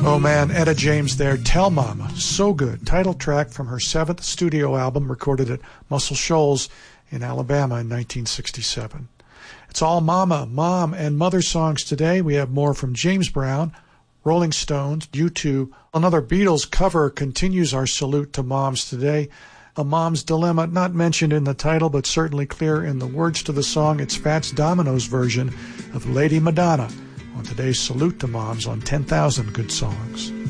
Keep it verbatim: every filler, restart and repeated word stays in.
Oh man, Etta James there, Tell Mama, so good. Title track from her seventh studio album recorded at Muscle Shoals in Alabama in nineteen sixty-seven. It's all mama, mom, and mother songs today. We have more from James Brown, Rolling Stones, U two. Another Beatles cover continues our salute to moms today. A Mom's Dilemma, not mentioned in the title, but certainly clear in the words to the song. It's Fats Domino's version of Lady Madonna on today's Salute to Moms on ten thousand Good Songs.